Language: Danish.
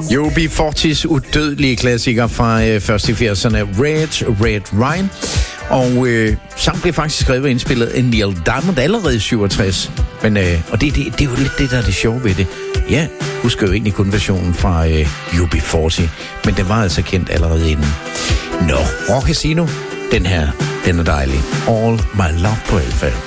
UB40's udødelige klassiker fra først i 80'erne, Red Wine. Og sang blev faktisk skrevet og indspillet af Neil Diamond allerede i 67. Men, og det er jo lidt det, der er det sjove ved det. Ja, husker jo egentlig kun versionen fra UB40, men den var altså kendt allerede inden. Rock Casino, den her, den er dejlig. All My Love på Alfa.